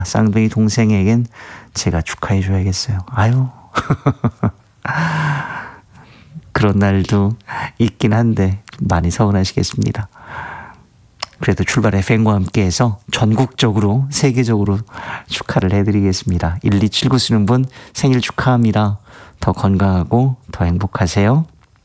쌍둥이 동생에겐 제가 축하해줘야겠어요. 아유. 그런 날도 있긴 한데 많이 서운하시겠습니다. 그래도 출발 FM과 함께해서 전국적으로 세계적으로 축하를 해드리겠습니다. 1279 쓰는 분 생일 축하합니다. 더 건강하고 더 행복하세요.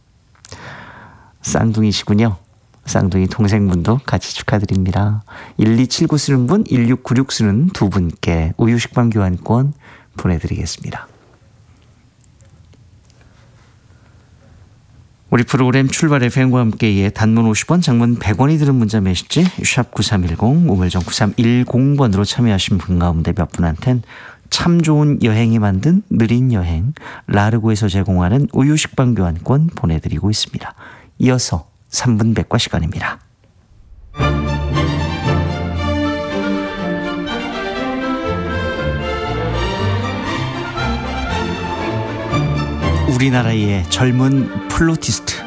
쌍둥이시군요. 쌍둥이 동생분도 같이 축하드립니다. 1279 쓰는 분, 1696 쓰는 두 분께 우유식빵 교환권 보내드리겠습니다. 우리 프로그램 출발 FM과 함께의 단문 50원, 장문 100원이 드는 문자 메시지 샵 9310, 우물정 9310번으로 참여하신 분 가운데 몇 분한텐 참 좋은 여행이 만든 느린 여행 라르고에서 제공하는 우유식빵 교환권 보내드리고 있습니다. 이어서 3분 백과 시간입니다. 우리나라의 젊은 플루티스트.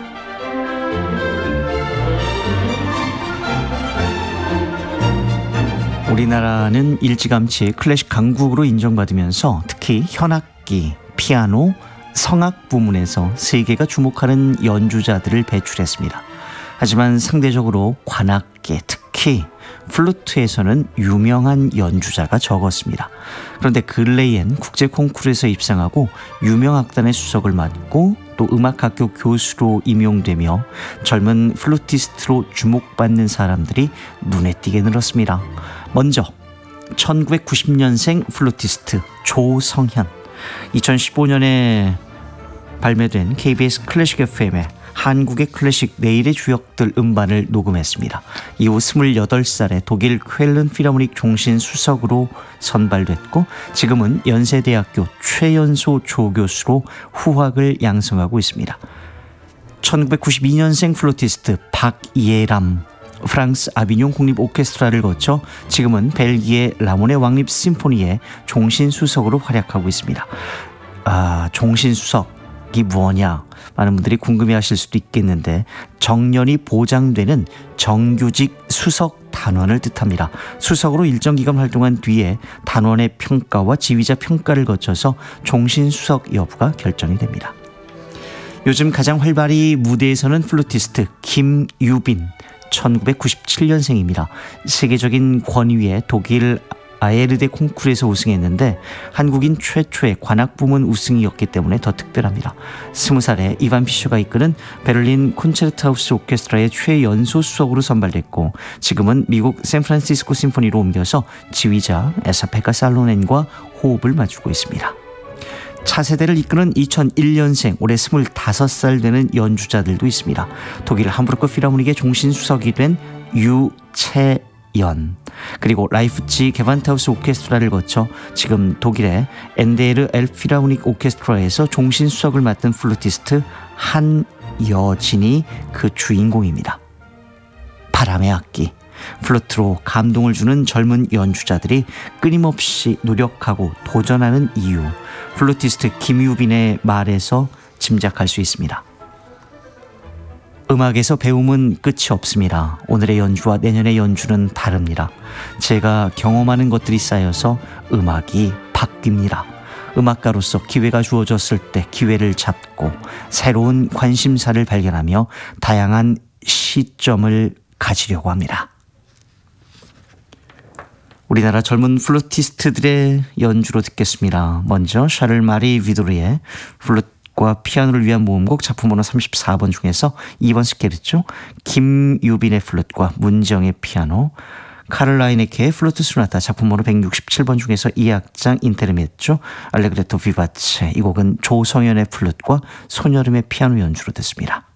우리나라는 일찌감치 클래식 강국으로 인정받으면서 특히 현악기, 피아노, 성악 부문에서 세계가 주목하는 연주자들을 배출했습니다. 하지만 상대적으로 관악기, 특히 플루트에서는 유명한 연주자가 적었습니다. 그런데 근래엔 국제 콩쿠르에서 입상하고 유명 악단의 수석을 맡고 또 음악학교 교수로 임용되며 젊은 플루티스트로 주목받는 사람들이 눈에 띄게 늘었습니다. 먼저 1990년생 플루티스트 조성현. 2015년에 발매된 KBS 클래식 FM에 한국의 클래식 내일의 주역들 음반을 녹음했습니다. 이후 28살에 독일 쾰른 필하모닉 종신수석으로 선발됐고 지금은 연세대학교 최연소 조교수로 후학을 양성하고 있습니다. 1992년생 플루티스트 박예람. 프랑스 아비뇽 국립 오케스트라를 거쳐 지금은 벨기에 라모네 왕립 심포니의 종신수석으로 활약하고 있습니다. 종신수석이 뭐냐? 많은 분들이 궁금해하실 수도 있겠는데 정년이 보장되는 정규직 수석 단원을 뜻합니다. 수석으로 일정 기간 활동한 뒤에 단원의 평가와 지휘자 평가를 거쳐서 종신수석 여부가 결정이 됩니다. 요즘 가장 활발히 무대에 서는 플루티스트 김유빈. 1997년생입니다. 세계적인 권위의 독일 아에르데 콩쿠르에서 우승했는데 한국인 최초의 관악 부문 우승이었기 때문에 더 특별합니다. 20살에 이반 피셔가 이끄는 베를린 콘체르트하우스 오케스트라의 최연소 수석으로 선발됐고 지금은 미국 샌프란시스코 심포니로 옮겨서 지휘자 에사페카 살로넨과 호흡을 맞추고 있습니다. 차세대를 이끄는 2001년생 올해 25살 되는 연주자들도 있습니다. 독일 함부르크 필하모닉의 종신수석이 된 유채연, 그리고 라이프치 게반트하우스 오케스트라를 거쳐 지금 독일의 엔데르 엘필하모닉 오케스트라에서 종신수석을 맡은 플루티스트 한여진이 그 주인공입니다. 바람의 악기, 플루트로 감동을 주는 젊은 연주자들이 끊임없이 노력하고 도전하는 이유, 플루티스트 김유빈의 말에서 짐작할 수 있습니다. 음악에서 배움은 끝이 없습니다. 오늘의 연주와 내년의 연주는 다릅니다. 제가 경험하는 것들이 쌓여서 음악이 바뀝니다. 음악가로서 기회가 주어졌을 때 기회를 잡고 새로운 관심사를 발견하며 다양한 시점을 가지려고 합니다. 우리나라 젊은 플루티스트들의 연주로 듣겠습니다. 먼저 샤를 마리 위도르의 플룻과 피아노를 위한 모음곡 작품번호 34번 중에서 2번 스케르초, 김유빈의 플룻과 문정의 피아노, 카를 라이네케의 플루트 소나타 작품번호 167번 중에서 2악장 인테르메조, 알레그레토 비바체. 이 곡은 조성현의 플룻과 손여름의 피아노 연주로 듣습니다.